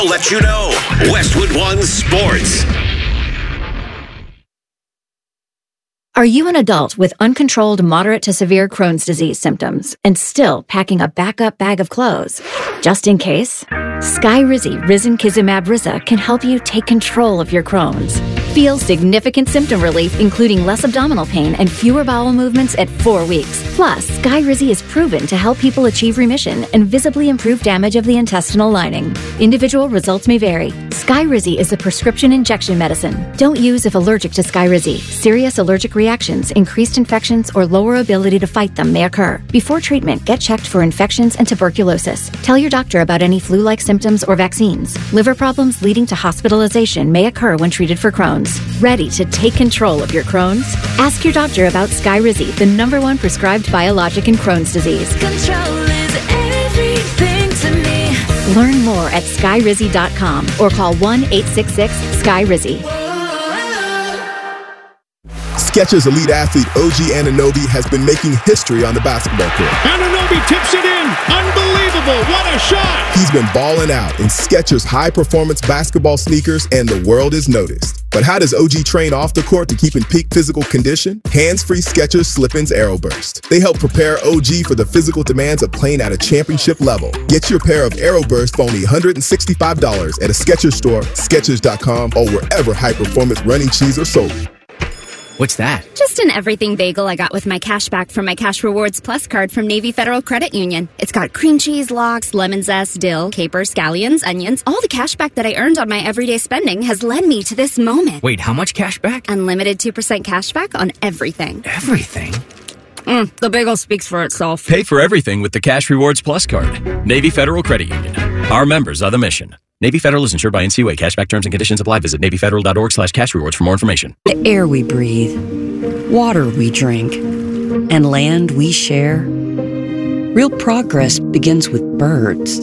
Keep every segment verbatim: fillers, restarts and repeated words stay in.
Let you know. Westwood One Sports. Are you an adult with uncontrolled moderate to severe Crohn's disease symptoms and still packing a backup bag of clothes? Just in case, Skyrizi Risankizumab Riza can help you take control of your Crohn's. Feel significant symptom relief, including less abdominal pain and fewer bowel movements at four weeks. Plus, Skyrizi is proven to help people achieve remission and visibly improve damage of the intestinal lining. Individual results may vary. Skyrizi is a prescription injection medicine. Don't use if allergic to Skyrizi. Serious allergic reactions, increased infections, or lower ability to fight them may occur. Before treatment, get checked for infections and tuberculosis. Tell your doctor about any flu-like symptoms or vaccines. Liver problems leading to hospitalization may occur when treated for Crohn's. Ready to take control of your Crohn's? Ask your doctor about Skyrizi, the number one prescribed biologic in Crohn's disease. Control is everything to me. Learn more at skyrizi dot com or call one eight six six Skyrizi. Skechers elite athlete O G Anunoby has been making history on the basketball court. Anunoby tips it in. Unbelievable. What a shot. He's been balling out in Skechers high-performance basketball sneakers, and the world is noticed. But how does O G train off the court to keep in peak physical condition? Hands-free Skechers Slip-ins Aeroburst. They help prepare O G for the physical demands of playing at a championship level. Get your pair of Aeroburst for only one hundred sixty-five dollars at a Skechers store, Skechers dot com, or wherever high-performance running shoes are sold. What's that? Just an everything bagel I got with my cash back from my Cash Rewards Plus card from Navy Federal Credit Union. It's got cream cheese, lox, lemon zest, dill, capers, scallions, onions. All the cash back that I earned on my everyday spending has led me to this moment. Wait, how much cash back? Unlimited two percent cash back on everything. Everything? Mm, the bagel speaks for itself. Pay for everything with the Cash Rewards Plus card. Navy Federal Credit Union. Our members are the mission. Navy Federal is insured by N C U A. Cashback terms and conditions apply. Visit navy federal dot org slash cash rewards for more information. The air we breathe, water we drink, and land we share. Real progress begins with birds.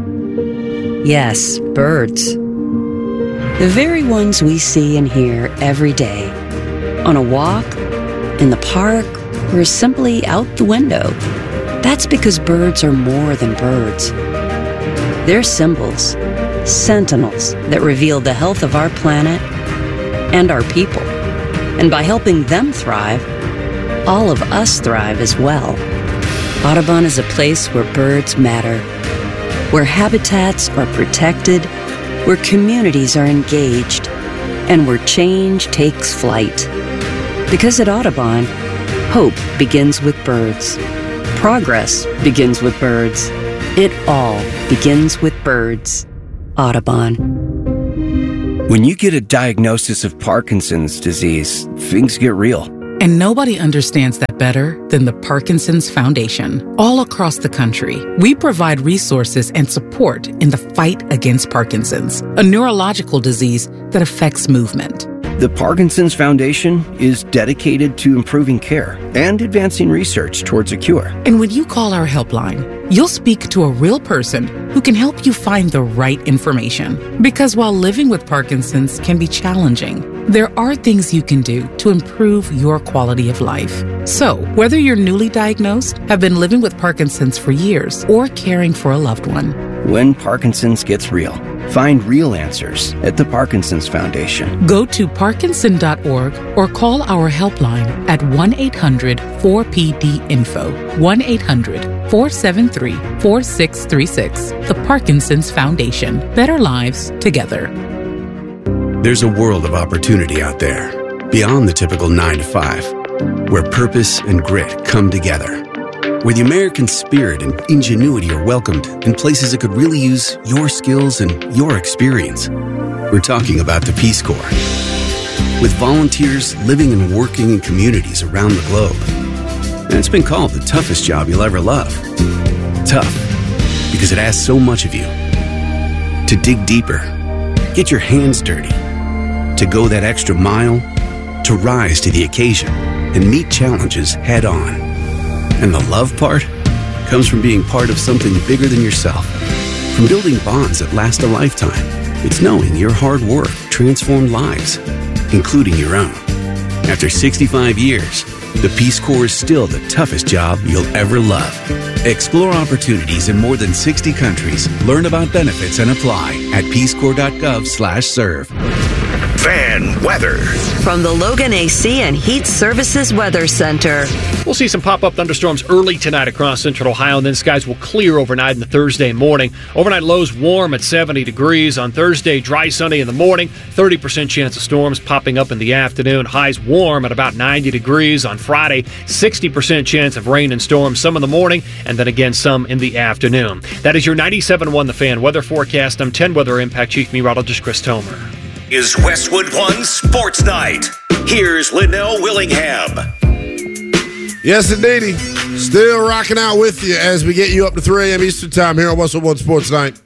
Yes, birds. The very ones we see and hear every day. On a walk, in the park, or simply out the window. That's because birds are more than birds. They're symbols, sentinels that reveal the health of our planet and our people. And by helping them thrive, all of us thrive as well. Audubon is a place where birds matter, where habitats are protected, where communities are engaged, and where change takes flight. Because at Audubon, hope begins with birds. Progress begins with birds. It all begins with birds. Audubon. When you get a diagnosis of Parkinson's disease, things get real. And nobody understands that better than the Parkinson's Foundation. All across the country, we provide resources and support in the fight against Parkinson's, a neurological disease that affects movement. The Parkinson's Foundation is dedicated to improving care and advancing research towards a cure. And when you call our helpline, you'll speak to a real person who can help you find the right information. Because while living with Parkinson's can be challenging, there are things you can do to improve your quality of life. So, whether you're newly diagnosed, have been living with Parkinson's for years, or caring for a loved one, when Parkinson's gets real, find real answers at the Parkinson's Foundation. Go to parkinson dot org or call our helpline at one eight hundred four P D info, one eight hundred four seven three four six three six. The Parkinson's Foundation. Better lives together. There's a world of opportunity out there, beyond the typical nine to five, where purpose and grit come together, where the American spirit and ingenuity are welcomed in places that could really use your skills and your experience. We're talking about the Peace Corps. With volunteers living and working in communities around the globe. And it's been called the toughest job you'll ever love. Tough, because it asks so much of you. To dig deeper, get your hands dirty, to go that extra mile, to rise to the occasion and meet challenges head on. And the love part comes from being part of something bigger than yourself, from building bonds that last a lifetime. It's knowing your hard work transformed lives, including your own. After sixty-five years, the Peace Corps is still the toughest job you'll ever love. Explore opportunities in more than sixty countries. Learn about benefits and apply at peace corps dot gov slash serve. Fan weather. From the Logan A C and Heat Services Weather Center. We'll see some pop-up thunderstorms early tonight across central Ohio, and then skies will clear overnight into Thursday morning. Overnight lows warm at seventy degrees. On Thursday, dry sunny in the morning. thirty percent chance of storms popping up in the afternoon. Highs warm at about ninety degrees. On Friday, sixty percent chance of rain and storms, some in the morning, and then again some in the afternoon. That is your ninety-seven point one The Fan weather forecast. I'm ten Weather Impact Chief Meteorologist Chris Tomer. Is Westwood One Sports Night. Here's Linnell Willingham. Yes, indeedy. Still rocking out with you as we get you up to three a.m. Eastern Time here on Westwood One Sports Night.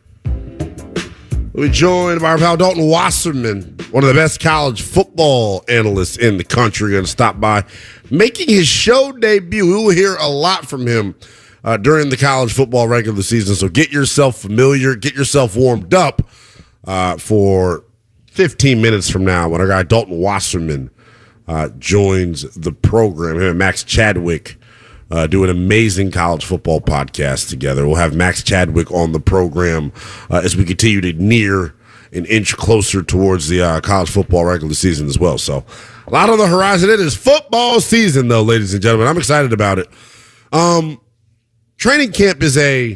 We're joined by our pal Dalton Wasserman, one of the best college football analysts in the country, going to stop by, making his show debut. We will hear a lot from him uh, during the college football regular season, so get yourself familiar, get yourself warmed up uh, for fifteen minutes from now when our guy Dalton Wasserman uh, joins the program. Him and Max Chadwick uh, do an amazing college football podcast together. We'll have Max Chadwick on the program uh, as we continue to near an inch closer towards the uh, college football regular season as well. So a lot on the horizon. It is football season, though, ladies and gentlemen. I'm excited about it. Um, training camp is a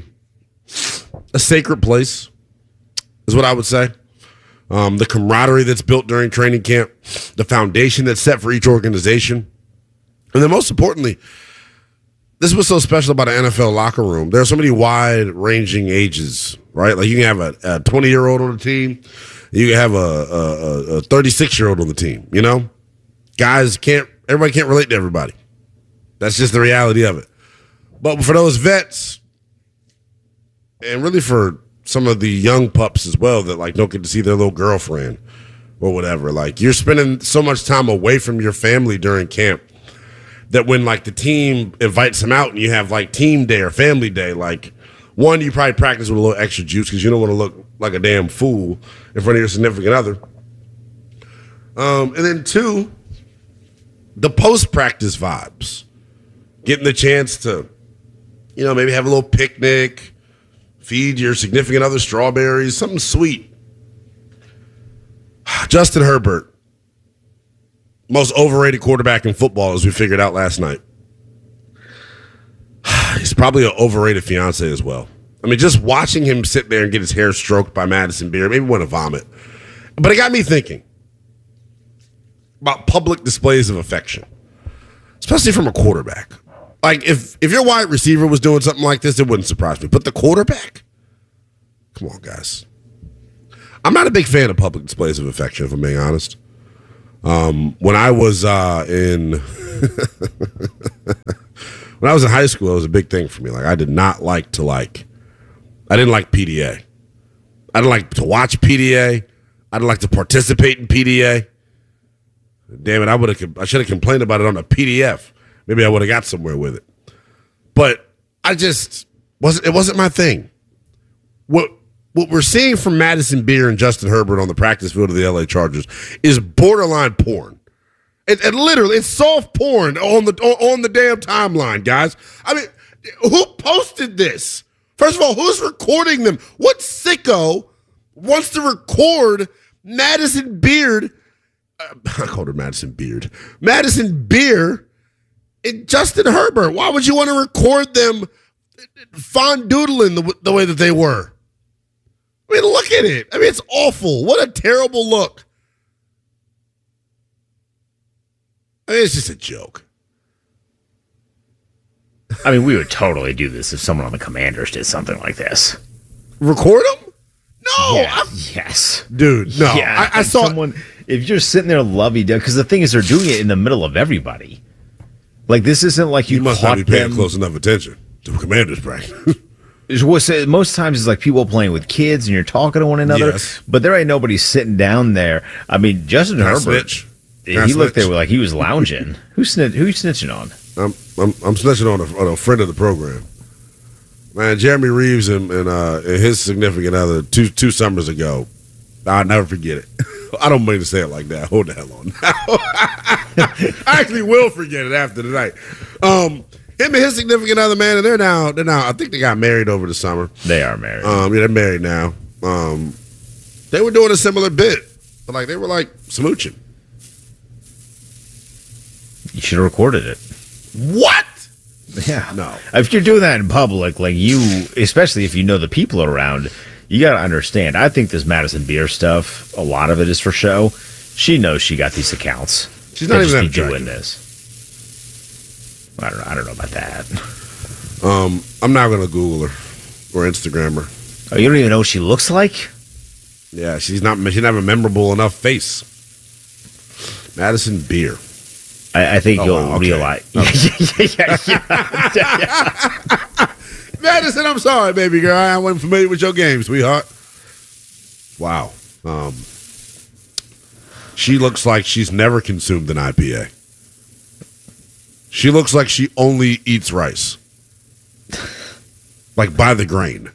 a sacred place, is what I would say. Um, the camaraderie that's built during training camp, the foundation that's set for each organization. And then most importantly, this is what's so special about an N F L locker room. There are so many wide-ranging ages, right? Like you can have a twenty-year-old on the team. You can have a thirty-six-year-old on the team, you know? Guys can't, everybody can't relate to everybody. That's just the reality of it. But for those vets, and really for some of the young pups as well that like don't get to see their little girlfriend or whatever. Like you're spending so much time away from your family during camp that when like the team invites them out and you have like team day or family day, like one, you probably practice with a little extra juice because you don't want to look like a damn fool in front of your significant other. Um, and then two, the post-practice vibes, getting the chance to, you know, maybe have a little picnic, feed your significant other strawberries, something sweet. Justin Herbert, most overrated quarterback in football, as we figured out last night. He's probably an overrated fiance as well. I mean, just watching him sit there and get his hair stroked by Madison Beer made me want to vomit. But it got me thinking about public displays of affection, especially from a quarterback. Like, if, if your wide receiver was doing something like this, it wouldn't surprise me. But the quarterback? Come on, guys. I'm not a big fan of public displays of affection, if I'm being honest. Um, when I was uh, in when I was in high school, it was a big thing for me. Like, I did not like to, like, I didn't like P D A. I didn't like to watch P D A. I didn't like to participate in P D A. Damn it, I would have. I should have complained about it on a P D F. Maybe I would have got somewhere with it. But I just wasn't it wasn't my thing. What what we're seeing from Madison Beer and Justin Herbert on the practice field of the L A Chargers is borderline porn. It, it literally it's soft porn on the on the damn timeline, guys. I mean, who posted this? First of all, who's recording them? What sicko wants to record Madison Beard? Uh, I called her Madison Beard. Madison Beer. And Justin Herbert, why would you want to record them fondling the, the way that they were? I mean, look at it. I mean, it's awful. What a terrible look. I mean, it's just a joke. I mean, we would totally do this if someone on the Commanders did something like this. Record them? No. Yeah, yes. Dude, no. Yeah, I, I saw someone, if you're sitting there lovey-dovey, because the thing is they're doing it in the middle of everybody. Like, this isn't like you, you must caught not be paying them. close enough attention to Commanders practice. Most times it's like people playing with kids and you're talking to one another, yes. But there ain't nobody sitting down there. I mean, Justin Can I Herbert, snitch? he Can I looked snitch? there like he was lounging. Who's snitch, who you snitching on? I'm I'm, I'm snitching on a, on a friend of the program. Man, Jeremy Reeves and, and, uh, and his significant other two two summers ago, I'll never forget it. I don't mean to say it like that. Hold the hell on now. I actually will forget it after tonight. Um, Him and his significant other, man, and they're now, they're now, I think they got married over the summer. They are married. Um, yeah, they're married now. Um, they were doing a similar bit, but like they were like smooching. You should have recorded it. What? Yeah. No. If you're doing that in public, like you, especially if you know the people around, you got to understand. I think this Madison Beer stuff, a lot of it is for show. She knows she got these accounts. She's not They even just that be doing attractive. this. I don't know. I don't know about that. Um, I'm not gonna Google her or Instagram her. Oh, you don't even know what she looks like? Yeah, she's not. She doesn't have a memorable enough face. Madison Beer. I, I think Oh, you'll wow, okay. realize. Okay. yeah, yeah, yeah. Madison, I'm sorry, baby girl. I wasn't familiar with your game, sweetheart. Wow. Um, she looks like she's never consumed an I P A. She looks like she only eats rice. Like by the grain.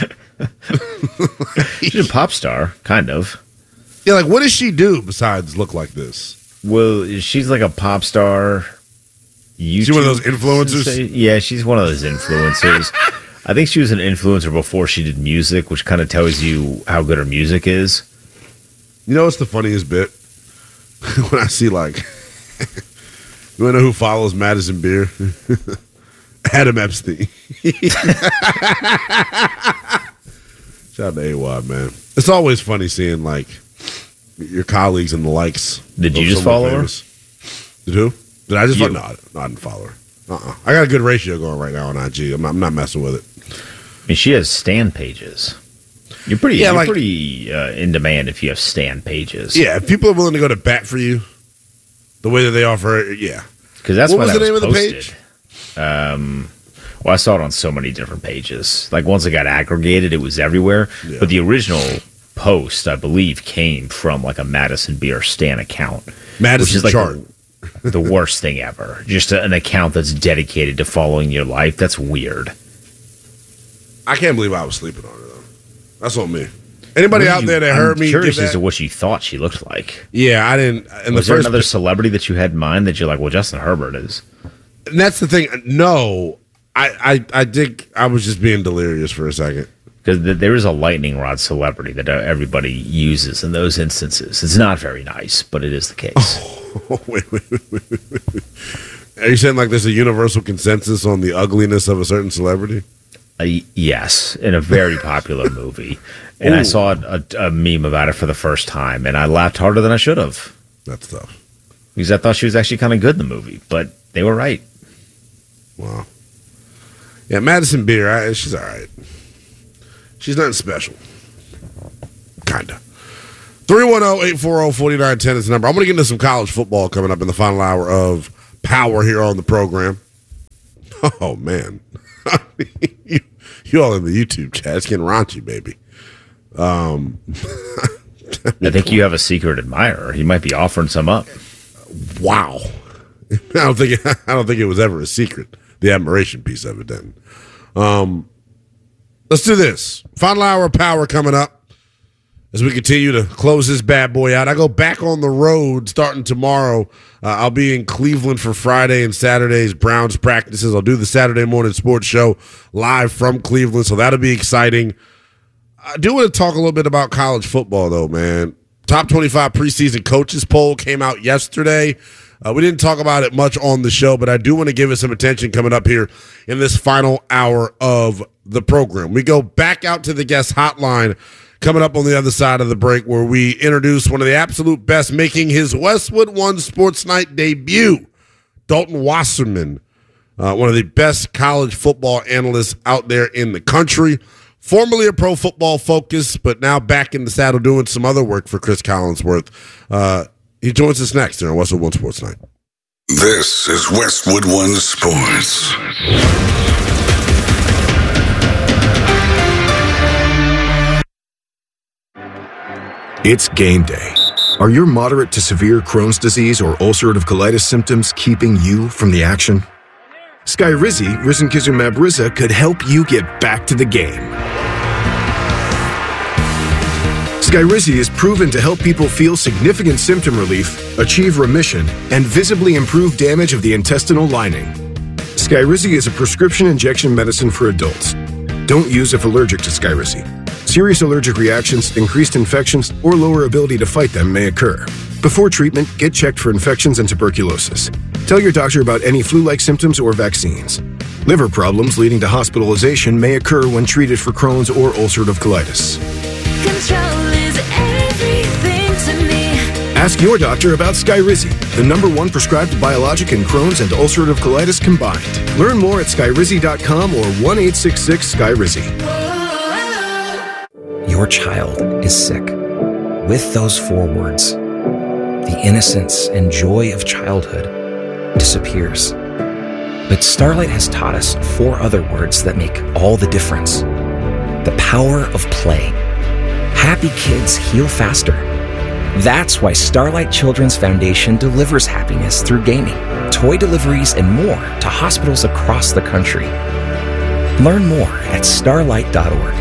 She's a pop star, kind of. Yeah, like what does she do besides look like this? Well, she's like a pop star. YouTube, She one of those influencers? Yeah, she's one of those influencers. I think she was an influencer before she did music, which kind of tells you how good her music is. You know what's the funniest bit? When I see like, you want to know who follows Madison Beer? Adam Epstein. Shout out to A W A D, man. It's always funny seeing like your colleagues and the likes. Did you of just someone follow famous. Did who? Did I just You. follow? No, I- no, I didn't follow her. Uh-uh. I got a good ratio going right now on I G. I'm not, I'm not messing with it. I mean, she has stan pages. You're pretty, Yeah, you're like- pretty uh, in demand if you have stan pages. Yeah, if people are willing to go to bat for you, the way that they offer, yeah. Because that's what why was that the name was of the posted. page? Um, well, I saw it on so many different pages. Like once it got aggregated, it was everywhere. Yeah. But the original post, I believe, came from like a Madison Beer Stan account. Madison which is like chart. The, the worst thing ever. Just a, an account that's dedicated to following your life. That's weird. I can't believe I was sleeping on her though. That's on me. Anybody What out you- there that I'm heard me? curious give as that- to what you thought she looked like. Yeah, I didn't. In Was the there first, another celebrity that you had in mind that you're like, well, Justin Herbert is? and that's the thing. No, I, I, I think I was just being delirious for a second. Because th- there is a lightning rod celebrity that uh, everybody uses in those instances. It's not very nice, but it is the case. Oh, wait, wait, wait, wait, wait, wait. Are you saying like there's a universal consensus on the ugliness of a certain celebrity? Uh, y- yes, in a very popular movie. And I Ooh. saw a, a meme about it for the first time, and I laughed harder than I should have. That's tough. Because I thought she was actually kind of good in the movie, but they were right. Wow. Yeah, Madison Beer, I, she's all right. She's nothing special. Kinda. three one zero, eight four zero, four nine one zero is the number. I'm going to get into some college football coming up in the final hour of Power here on the program. Oh, man. you, you all in the YouTube chat. It's getting raunchy, baby. Um, I think you have a secret admirer. He might be offering some up. Wow. I don't think I don't think it was ever a secret. The admiration piece of it then. Um, let's do this. Final hour of Power coming up as we continue to close this bad boy out. I go back on the road starting tomorrow. Uh, I'll be in Cleveland for Friday and Saturday's Browns practices. I'll do the Saturday morning sports show live from Cleveland, so that'll be exciting. I do want to talk a little bit about college football, though, man. Top twenty-five preseason coaches poll came out yesterday. Uh, we didn't talk about it much on the show, but I do want to give it some attention coming up here in this final hour of the program. We go back out to the guest hotline coming up on the other side of the break, where we introduce one of the absolute best making his Westwood One Sports Night debut, Dalton Wasserman, uh, one of the best college football analysts out there in the country. Formerly a Pro Football Focus, but now back in the saddle doing some other work for Chris Collinsworth. Uh, he joins us next here on Westwood One Sports Night. This is Westwood One Sports. It's game day. Are your moderate to severe Crohn's disease or ulcerative colitis symptoms keeping you from the action? Skyrizi, risankizumab Riza, could help you get back to the game. Skyrizi is proven to help people feel significant symptom relief, achieve remission, and visibly improve damage of the intestinal lining. Skyrizi is a prescription injection medicine for adults. Don't use if allergic to Skyrizi. Serious allergic reactions, increased infections, or lower ability to fight them may occur. Before treatment, get checked for infections and tuberculosis. Tell your doctor about any flu-like symptoms or vaccines. Liver problems leading to hospitalization may occur when treated for Crohn's or ulcerative colitis. Control is everything to me. Ask your doctor about Skyrizi, the number one prescribed biologic in Crohn's and ulcerative colitis combined. Learn more at skyrizi dot com or one eight six six Sky Rizi. Your child is sick. With those four words, the innocence and joy of childhood disappears. But Starlight has taught us four other words that make all the difference. The power of play. Happy kids heal faster. That's why Starlight Children's Foundation delivers happiness through gaming, toy deliveries, and more to hospitals across the country. Learn more at starlight dot org.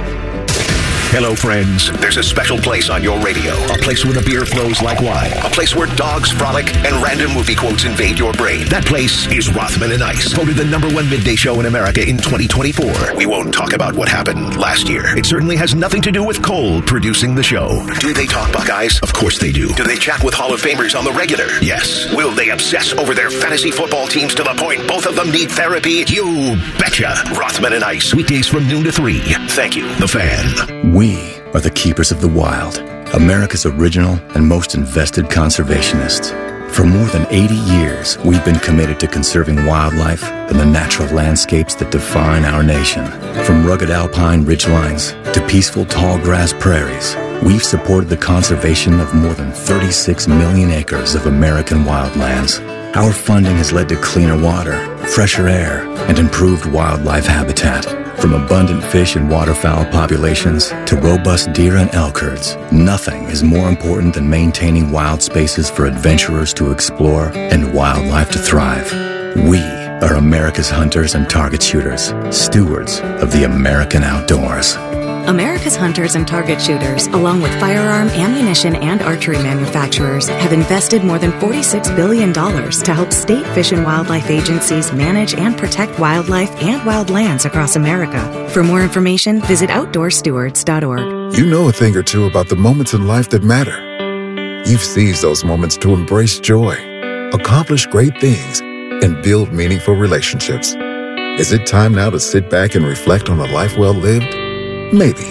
Hello, friends. There's a special place on your radio. A place where the beer flows like wine. A place where dogs frolic and random movie quotes invade your brain. That place is Rothman and Ice, voted the number one midday show in America in twenty twenty-four. We won't talk about what happened last year. It certainly has nothing to do with Cole producing the show. Do they talk Buckeyes? Of course they do. Do they chat with Hall of Famers on the regular? Yes. Will they obsess over their fantasy football teams to the point both of them need therapy? You betcha. Rothman and Ice, weekdays from noon to three. Thank you, The Fan. We are the keepers of the wild, America's original and most invested conservationists. For more than eighty years, we've been committed to conserving wildlife and the natural landscapes that define our nation. From rugged alpine ridgelines to peaceful tall grass prairies, we've supported the conservation of more than thirty-six million acres of American wildlands. Our funding has led to cleaner water, fresher air, and improved wildlife habitat. From abundant fish and waterfowl populations to robust deer and elk herds, nothing is more important than maintaining wild spaces for adventurers to explore and wildlife to thrive. We are America's hunters and target shooters, stewards of the American outdoors. America's hunters and target shooters, along with firearm, ammunition, and archery manufacturers, have invested more than forty-six billion dollars to help state fish and wildlife agencies manage and protect wildlife and wildlands across America. For more information, visit outdoor stewards dot org. You know a thing or two about the moments in life that matter. You've seized those moments to embrace joy, accomplish great things, and build meaningful relationships. Is it time now to sit back and reflect on a life well lived? Maybe.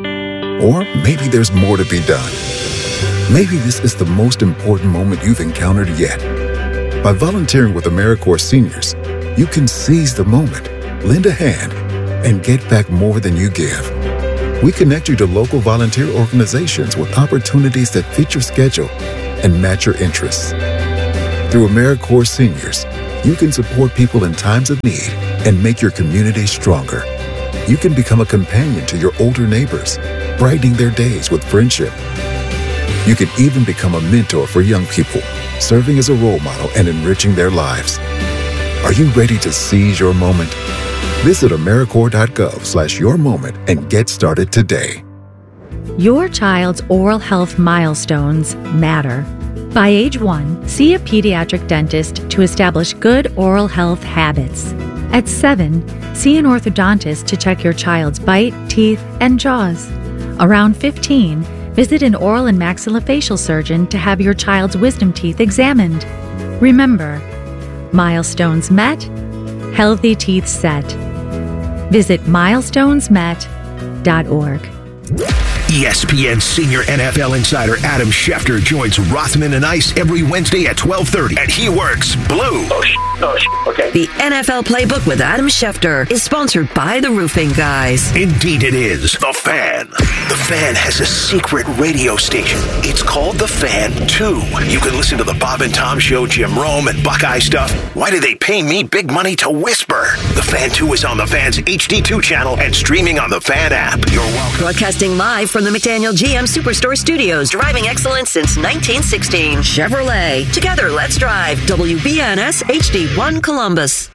Or maybe there's more to be done. Maybe this is the most important moment you've encountered yet. By volunteering with AmeriCorps Seniors, you can seize the moment, lend a hand, and get back more than you give. We connect you to local volunteer organizations with opportunities that fit your schedule and match your interests. Through AmeriCorps Seniors, you can support people in times of need and make your community stronger. You can become a companion to your older neighbors, brightening their days with friendship. You can even become a mentor for young people, serving as a role model and enriching their lives. Are you ready to seize your moment? Visit AmeriCorps dot gov slash your moment and get started today. Your child's oral health milestones matter. By age one, see a pediatric dentist to establish good oral health habits. At seven, see an orthodontist to check your child's bite, teeth, and jaws. Around fifteen, visit an oral and maxillofacial surgeon to have your child's wisdom teeth examined. Remember, milestones met, healthy teeth set. Visit milestones met dot org. E S P N senior N F L insider Adam Schefter joins Rothman and Ice every Wednesday at twelve thirty, and he works blue. Oh, sh- oh sh- okay. The N F L Playbook with Adam Schefter is sponsored by The Roofing Guys. Indeed it is. The Fan. The Fan has a secret radio station. It's called The Fan two. You can listen to the Bob and Tom Show, Jim Rome, and Buckeye stuff. Why do they pay me big money to whisper? The Fan two is on the Fan's H D two channel and streaming on the Fan app. You're welcome. Broadcasting live from the McDaniel G M Superstore Studios, driving excellence since nineteen sixteen. Chevrolet. Together, let's drive. W B N S H D one Columbus.